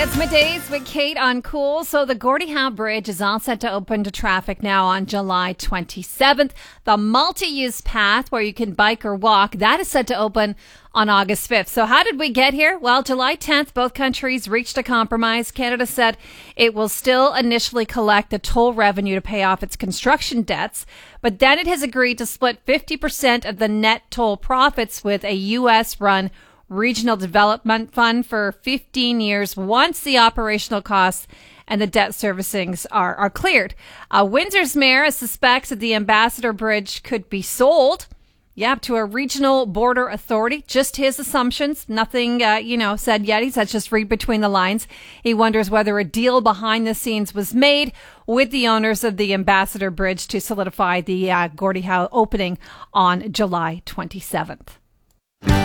It's middays with Kate on Cool. So the Gordie Howe Bridge is all set to open to traffic now on July 27th. The multi-use path where you can bike or walk, that is set to open on August 5th. So how did we get here? Well, July 10th, both countries reached a compromise. Canada said it will still initially collect the toll revenue to pay off its construction debts, but then it has agreed to split 50% of the net toll profits with a U.S.-run Regional Development Fund for 15 years once the operational costs and the debt servicings are cleared. Windsor's mayor suspects that the Ambassador Bridge could be sold, to a regional border authority. Just his assumptions. Nothing, said yet. He says just read between the lines. He wonders whether a deal behind the scenes was made with the owners of the Ambassador Bridge to solidify the Gordie Howe opening on July 27th.